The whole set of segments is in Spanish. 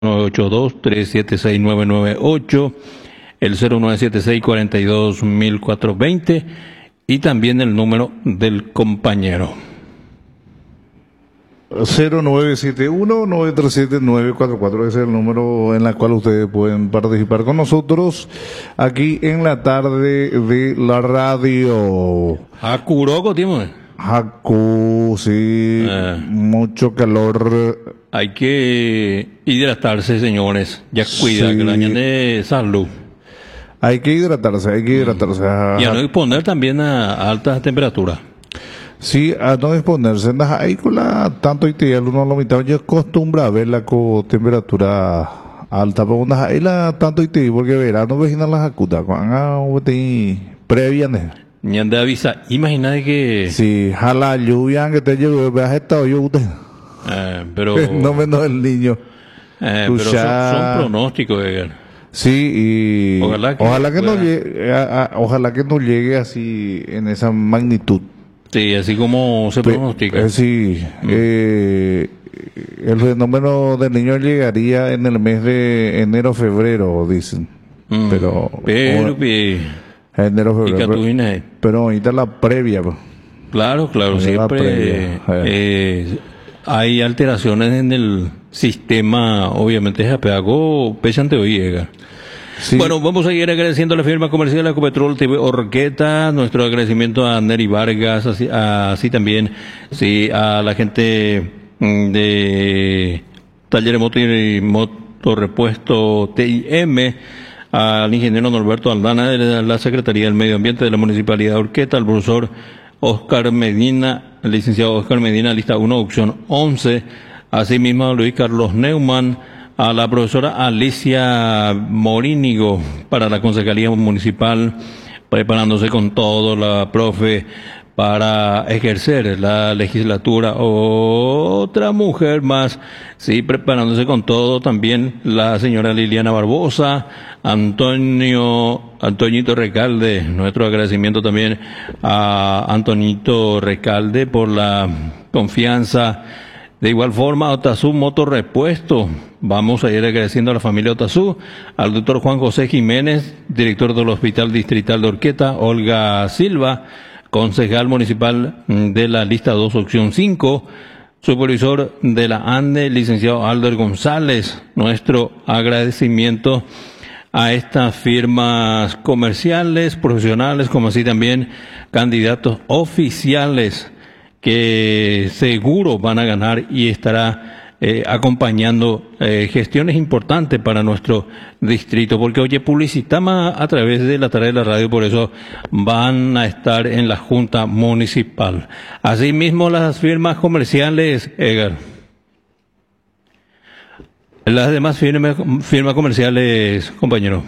982-376-998, el 0976-42-1420 y también el número del compañero. 0971-937-944, ese es el número en el cual ustedes pueden participar con nosotros aquí en la tarde de la radio. Hakuroco, tío. Haku, sí, mucho calor. Hay que hidratarse, señores. Ya cuida, sí, que la de salud. Hay que hidratarse. Y a no exponer también a altas temperaturas. Sí, a no exponerse. Ahí con la tanto y te uno lo mitad yo acostumbra a verla con temperatura alta, pero una ahí la tanto y te porque verano vecina las acuta cuando previa. Ñande avisa, imagínate que sí, jala lluvia que te lleve, veas estado yo usted. Pero no menos el niño. Pero son pronósticos, Edgar. Sí, y ojalá que no llegue así en esa magnitud. Sí, así como se pronostica. Sí, el fenómeno del niño llegaría en el mes de enero-febrero, dicen. Pero enero, febrero. Pero ahorita la previa. Claro, siempre hay alteraciones en el sistema, obviamente es apeago, pesante hoy llega. Sí. Bueno, vamos a seguir agradeciendo a la firma comercial Ecopetrol TV Orqueta, nuestro agradecimiento a Neri Vargas, así también, sí, a la gente de Taller y Motorrepuesto TIM, al ingeniero Norberto Aldana de la Secretaría del Medio Ambiente de la Municipalidad de Orqueta, al profesor Oscar Medina, el licenciado Oscar Medina, lista 1, opción 11, asimismo a Luis Carlos Neumann, a la profesora Alicia Morínigo para la Concejalía Municipal, preparándose con todo, la profe, para ejercer la legislatura. Otra mujer más, sí, preparándose con todo, también la señora Liliana Barbosa, Antoñito Recalde, nuestro agradecimiento también a Antonito Recalde por la confianza. De igual forma, Otazú Motorrepuesto. Vamos a ir agradeciendo a la familia Otazú, al doctor Juan José Jiménez, director del Hospital Distrital de Orqueta, Olga Silva, concejal municipal de la lista 2, opción 5, supervisor de la ANDE, licenciado Alder González. Nuestro agradecimiento a estas firmas comerciales, profesionales, como así también candidatos oficiales que seguro van a ganar y estará acompañando gestiones importantes para nuestro distrito, porque oye, publicitamos a través de la tarde de la radio, por eso van a estar en la Junta Municipal. Asimismo, las firmas comerciales, Edgar. Las demás firmas comerciales, compañero.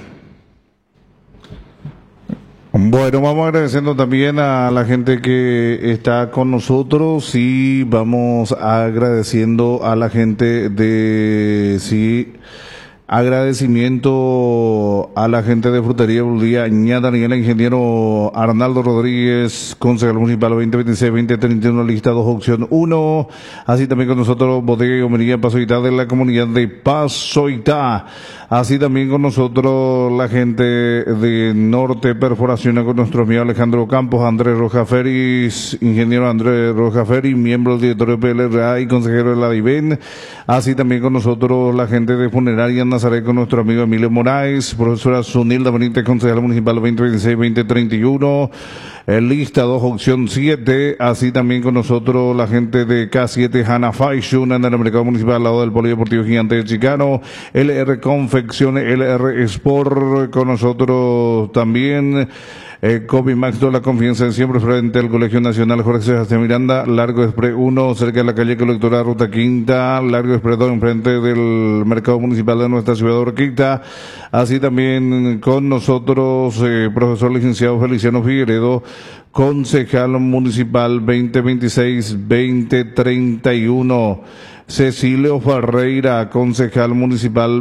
Bueno, vamos agradeciendo también a la gente que está con nosotros y vamos agradeciendo a la gente de, sí, agradecimiento a la gente de Frutería Buldía, Ña Daniela, ingeniero Arnaldo Rodríguez, concejal municipal 2026-2031, lista 2, opción 1, así también con nosotros Bodega y Gomería Pasoitá de la comunidad de Pasoitá, así también con nosotros la gente de Norte Perforaciones, con nuestro amigo Alejandro Campos, Andrés Roja Feris, ingeniero Andrés Roja Feris, miembro del directorio PLRA y consejero de la DIVEN, así también con nosotros la gente de Funeraria Nazaret, con nuestro amigo Emilio Moraes, profesora Sunilda Benítez, concejal municipal 2026-2031, lista 2, opción 7, así también con nosotros la gente de K7 Hanna Fashion en el mercado municipal al lado del Polideportivo Gigante de Chicano, LR Confecciones, LR Sport, con nosotros también Kobe Max, la confianza en siempre frente al Colegio Nacional Jorge Sebastián Miranda, Largo Express 1, cerca de la calle Colectora Ruta Quinta, Largo Express 2, enfrente del mercado municipal de nuestra ciudad de Orquita, así también con nosotros profesor licenciado Feliciano Figueredo, concejal municipal 2026-2031, Cecilio Ferreira, concejal municipal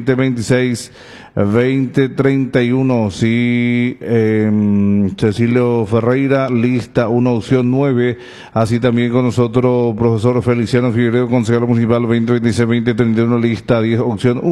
2026-2031. Sí, Cecilio Ferreira, lista 1, opción 9. Así también con nosotros, profesor Feliciano Figueiredo, concejal municipal 2026-2031, lista 10, opción 1.